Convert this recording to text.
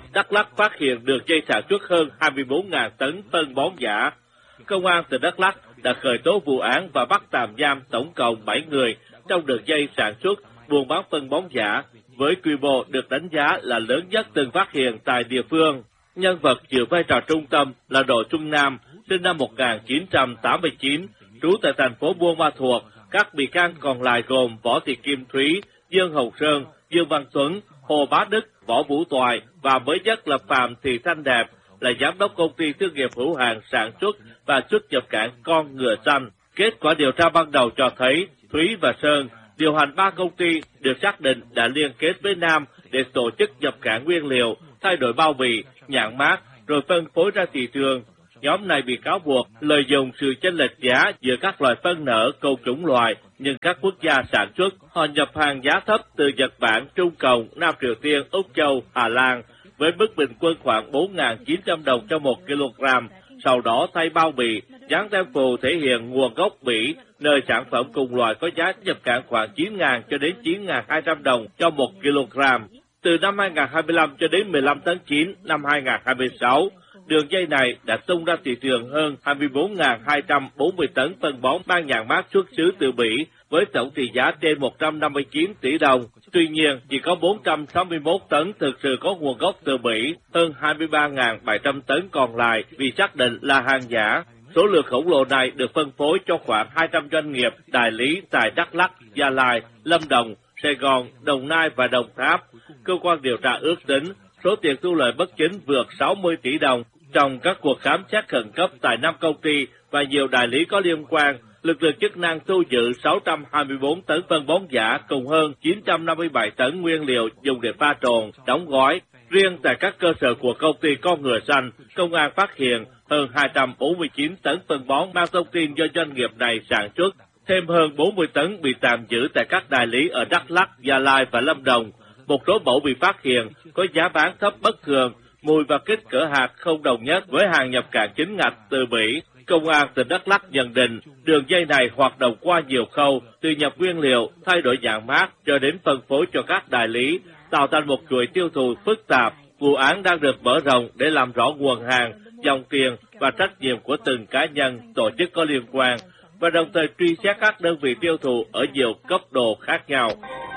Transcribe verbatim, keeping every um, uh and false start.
Đắk Lắk phát hiện đường dây sản xuất hơn hai mươi bốn nghìn tấn phân bón giả. Công an tỉnh Đắk Lắk đã khởi tố vụ án và bắt tạm giam tổng cộng bảy người trong đường dây sản xuất buôn bán phân bón giả, với quy mô được đánh giá là lớn nhất từng phát hiện tại địa phương. Nhân vật chịu vai trò trung tâm là Đỗ Xuân Nam, sinh năm một nghìn chín trăm tám mươi chín, trú tại thành phố Buôn Ma Thuột. Các bị can còn lại gồm Võ Thị Kim Thúy, Dương Hồng Sơn, Dương Văn Tuấn, Hồ Bá Đức, Võ Vũ Toại và mới nhất là Phạm Thị Thanh Đẹp, là giám đốc công ty thương nghiệp hữu hạn sản xuất và xuất nhập cảng Con Ngựa Xanh. Kết quả điều tra ban đầu cho thấy Thúy và Sơn điều hành ba công ty được xác định đã liên kết với Nam để tổ chức nhập cảng nguyên liệu, thay đổi bao bì, nhãn mác, rồi phân phối ra thị trường. Nhóm này bị cáo buộc lợi dụng sự chênh lệch giá giữa các loại phân nở cùng chủng loại, nhưng các quốc gia sản xuất họ nhập hàng giá thấp từ Nhật Bản, Trung Cộng, Nam Triều Tiên, Úc Châu, Hà Lan với mức bình quân khoảng bốn nghìn chín trăm đồng cho một kg. Sau đó thay bao bì, dán tem phù thể hiện nguồn gốc Mỹ, nơi sản phẩm cùng loại có giá nhập cảng khoảng chín nghìn cho đến chín nghìn hai trăm đồng cho một kg. Từ năm hai nghìn không trăm hai mươi lăm cho đến mười lăm tháng chín năm hai nghìn không trăm hai mươi sáu, đường dây này đã tung ra thị trường hơn hai mươi bốn nghìn hai trăm bốn mươi tấn phân bón mang nhãn mác xuất xứ từ Mỹ với tổng trị giá trên một trăm năm mươi chín tỷ đồng. Tuy nhiên, chỉ có bốn trăm sáu mươi mốt tấn thực sự có nguồn gốc từ Mỹ, hơn hai mươi ba nghìn bảy trăm tấn còn lại bị xác định là hàng giả. Số lượng khổng lồ này được phân phối cho khoảng hai trăm doanh nghiệp đại lý tại Đắk Lắk, Gia Lai, Lâm Đồng, Sài Gòn, Đồng Nai và Đồng Tháp. Cơ quan điều tra ước tính số tiền thu lợi bất chính vượt sáu mươi tỷ đồng. Trong các cuộc khám xét khẩn cấp tại năm công ty và nhiều đại lý có liên quan, lực lượng chức năng thu giữ sáu trăm hai mươi bốn tấn phân bón giả cùng hơn chín trăm năm mươi bảy tấn nguyên liệu dùng để pha trộn, đóng gói. Riêng tại các cơ sở của công ty Con Ngựa Xanh, công an phát hiện hơn hai trăm bốn mươi chín tấn phân bón mang thông tin do doanh nghiệp này sản xuất. Thêm hơn bốn mươi tấn bị tạm giữ tại các đại lý ở Đắk Lắk, Gia Lai và Lâm Đồng. Một số mẫu bị phát hiện có giá bán thấp bất thường, mùi và kích cỡ hạt không đồng nhất với hàng nhập cảng chính ngạch từ Mỹ. Công an tỉnh Đắk Lắk nhận định đường dây này hoạt động qua nhiều khâu, từ nhập nguyên liệu, thay đổi nhãn mác cho đến phân phối cho các đại lý, tạo thành một chuỗi tiêu thụ phức tạp. Vụ án đang được mở rộng để làm rõ nguồn hàng, dòng tiền và trách nhiệm của từng cá nhân, tổ chức có liên quan, và đồng thời truy xét các đơn vị tiêu thụ ở nhiều cấp độ khác nhau.